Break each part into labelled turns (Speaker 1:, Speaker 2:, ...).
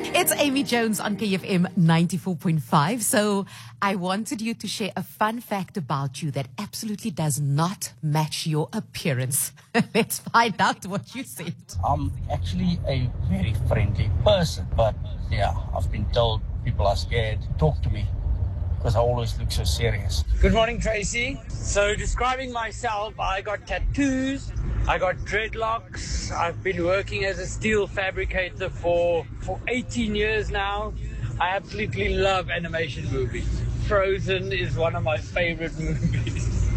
Speaker 1: It's Amy Jones on KFM 94.5. So I wanted you to share a fun fact about you that absolutely does not match your appearance. Let's find out what you said.
Speaker 2: I'm actually a very friendly person, but yeah, I've been told people are scared to talk to me because I always look so serious.
Speaker 3: Good morning, Tracy. So describing myself, I got tattoos, I got dreadlocks, I've been working as a steel fabricator for 18 years now. I absolutely love animation movies. Frozen is one of my favorite movies.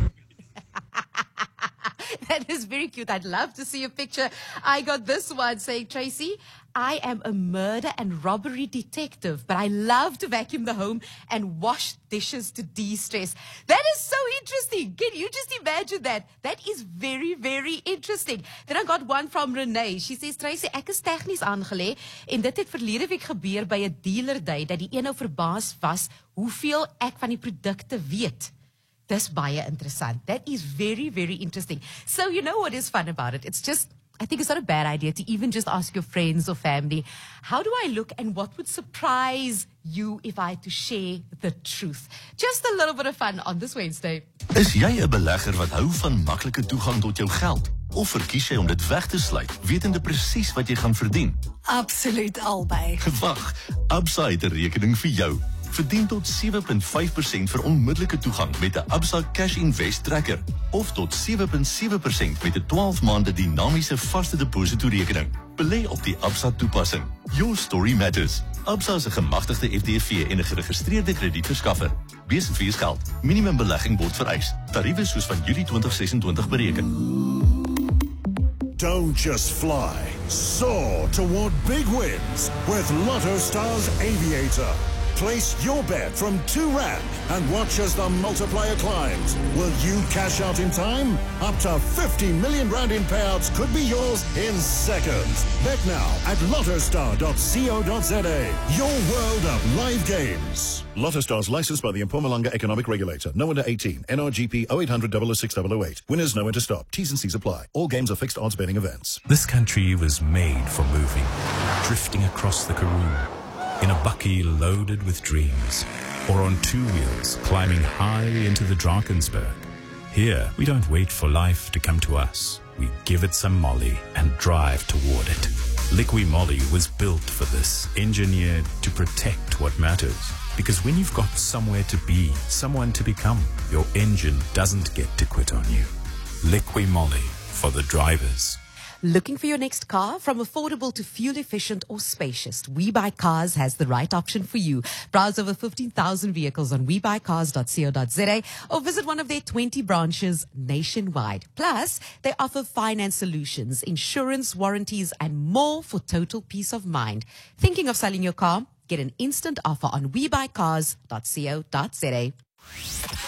Speaker 1: That is very cute. I'd love to see a picture. I got this one saying, Tracy, I am a murder and robbery detective, but I love to vacuum the home and wash dishes to de-stress. That is so interesting. Can you just imagine that? That is very, very interesting. Then I got one from Renee. She says, Tracy, ek is tegnies aangeleë en dit het verlede week gebeur by 'n dealer day dat die een nou verbaas was hoeveel ek van die produkte weet. Dis baie interessant. That is very, very interesting. So you know what is fun about it? It's just, I think it's not a bad idea to even just ask your friends or family, how do I look and what would surprise you if I had to share the truth? Just a little bit of fun on this Wednesday.
Speaker 4: Is jy 'n belegger wat hou van maklike toegang tot jou geld? Of verkies jy om dit weg te sluit, wetende presies wat jy gaan verdien?
Speaker 5: Absoluut albei.
Speaker 4: Wag, Absa het 'n rekening vir jou. Verdien tot 7.5% vir onmiddellike toegang met 'n Absa Cash Invest Tracker of tot 7.7% met 'n 12 maande dinamiese vaste depositorekening. Belê op die Absa toepassing. Your story matters. Absa is 'n gemagtigde FTSE en 'n geregistreerde kredietverskaffer. Besigheidsfees geld. Minimum belegging word vereis. Tariewe soos van Julie 2026 bereken.
Speaker 6: Don't just fly. Soar toward big wins with Lotto Stars Aviator. Place your bet from R2 and watch as the multiplier climbs. Will you cash out in time? Up to 50 million rand in payouts could be yours in seconds. Bet now at lottostar.co.za. Your world of live games. Lotto Stars licensed by the Mpumalanga Economic Regulator. No under 18. NRGP 0800 006 008. Winners know when to stop. T's and C's apply. All games are fixed odds betting events.
Speaker 7: This country was made for moving, drifting across the Karoo, in a bakkie loaded with dreams, or on two wheels climbing high into the Drakensberg. Here, we don't wait for life to come to us. We give it some molly and drive toward it. Liqui Moly was built for this, engineered to protect what matters. Because when you've got somewhere to be, someone to become, your engine doesn't get to quit on you. Liqui Moly for the drivers.
Speaker 1: Looking for your next car? From affordable to fuel efficient or spacious, WeBuyCars has the right option for you. Browse over 15,000 vehicles on webuycars.co.za or visit one of their 20 branches nationwide. Plus, they offer finance solutions, insurance, warranties, and more for total peace of mind. Thinking of selling your car? Get an instant offer on webuycars.co.za.